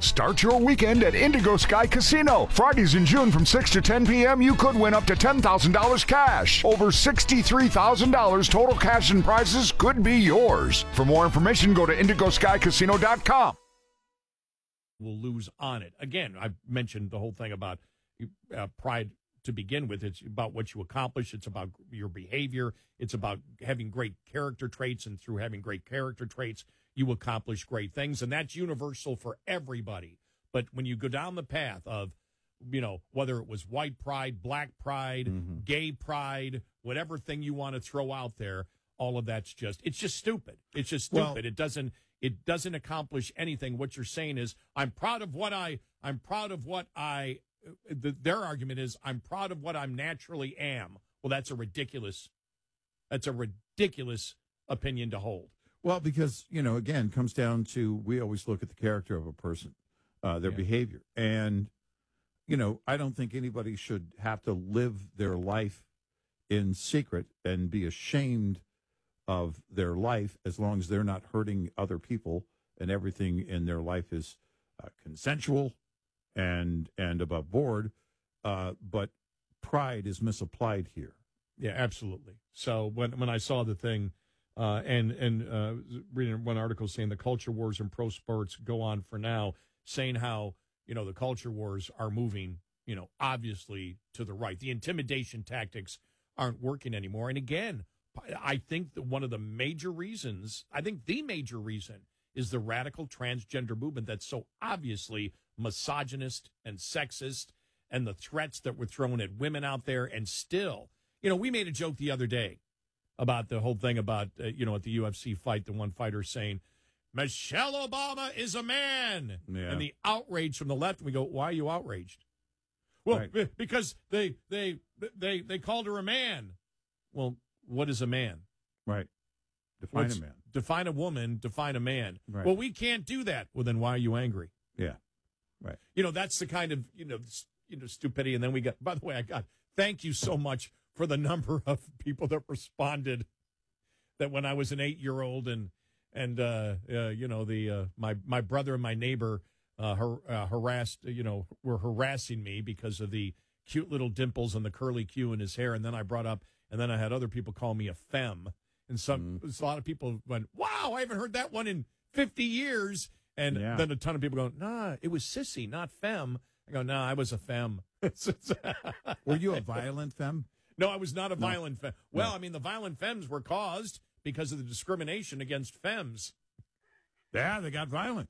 Start your weekend at Indigo Sky Casino. Fridays in June from 6 to 10 p.m., you could win up to $10,000 cash. Over $63,000 total cash and prizes could be yours. For more information, go to IndigoSkyCasino.com. Will lose on it. Again, I mentioned the whole thing about pride to begin with. It's about what you accomplish. It's about your behavior. It's about having great character traits, and through having great character traits, you accomplish great things, and that's universal for everybody. But when you go down the path of, whether it was white pride, black pride, gay pride, whatever thing you want to throw out there, all of that's it's just stupid. It's just stupid. Well, it doesn't accomplish anything. What you're saying is, their argument is, I'm proud of what I naturally am. Well, that's a ridiculous opinion to hold. Well, because, again, it comes down to, we always look at the character of a person, their behavior. And, I don't think anybody should have to live their life in secret and be ashamed of their life, as long as they're not hurting other people and everything in their life is consensual and above board. But pride is misapplied here. Yeah, absolutely. So when I saw the thing, and reading one article saying the culture wars in pro sports go on for now, saying how, the culture wars are moving, obviously to the right. The intimidation tactics aren't working anymore. And again, I think that one of the major reasons, the major reason, is the radical transgender movement that's so obviously misogynist and sexist, and the threats that were thrown at women out there. And still, we made a joke the other day about the whole thing about, at the UFC fight, the one fighter saying, Michelle Obama is a man. Yeah. And the outrage from the left, we go, why are you outraged? Well, right. Because they called her a man. Well, what is a man? Right. Define a man. Define a woman, define a man. Right. Well, we can't do that. Well, then why are you angry? Yeah. Right. That's the kind of, stupidity. And then we got, by the way, thank you so much for the number of people that responded that when I was an 8-year-old and my brother and my neighbor were harassing me because of the cute little dimples and the curly Q in his hair. And then I had other people call me a femme. And a lot of people went, wow, I haven't heard that one in 50 years. And then a ton of people go, nah, it was sissy, not femme. I go, nah, I was a femme. Were you a violent femme? No, I was not a violent femme. Well, the violent femmes were caused because of the discrimination against femmes. Yeah, they got violent.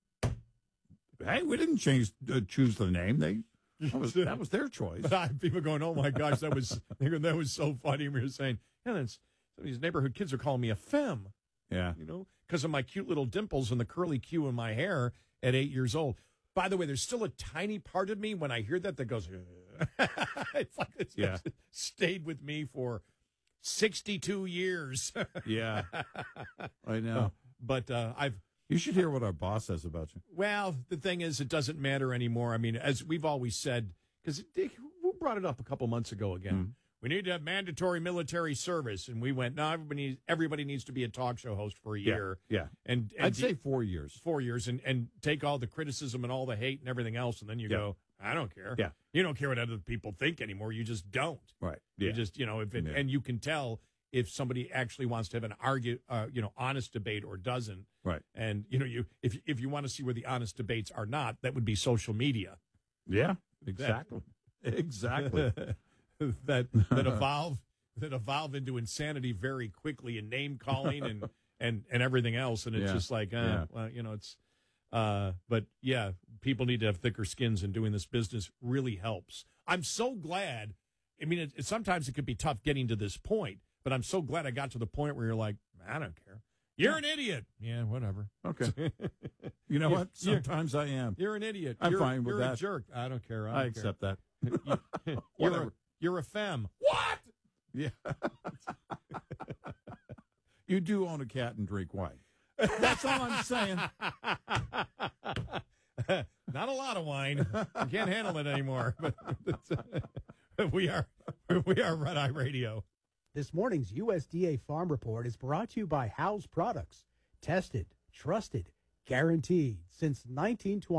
Hey, we didn't choose the name. That was their choice. But people going, oh my gosh, that was so funny. We were saying, these neighborhood kids are calling me a femme. Yeah, because of my cute little dimples and the curly Q in my hair at 8 years old. By the way, there's still a tiny part of me when I hear that goes, it's like it's stayed with me for 62 years. Yeah, I know. But you should hear what our boss says about you. Well, the thing is, it doesn't matter anymore. As we've always said, because who brought it up a couple months ago again? Mm-hmm. We need to have mandatory military service. And we went, no, everybody needs to be a talk show host for a year. Yeah. And I'd say 4 years. 4 years and take all the criticism and all the hate and everything else. And then you go, I don't care. Yeah. You don't care what other people think anymore. You just don't. Right. You just, and you can tell if somebody actually wants to have an honest debate or doesn't. Right. And, if you want to see where the honest debates are not, that would be social media. Yeah, exactly. Exactly. that evolve into insanity very quickly, and name calling and everything else, and it's just like it's but people need to have thicker skins, and doing this business really helps. I'm so glad. Sometimes it could be tough getting to this point, but I'm so glad I got to the point where you're like, I don't care. You're an idiot. Yeah, whatever. Okay. You know what? Sometimes I am. You're an idiot. I'm fine with that. You're a jerk. I don't care. I accept that. You're a femme. What? Yeah. You do own a cat and drink wine. That's all I'm saying. Not a lot of wine. I can't handle it anymore. But we are Red Eye Radio. This morning's USDA Farm Report is brought to you by Howes Products. Tested, trusted, guaranteed since 1920.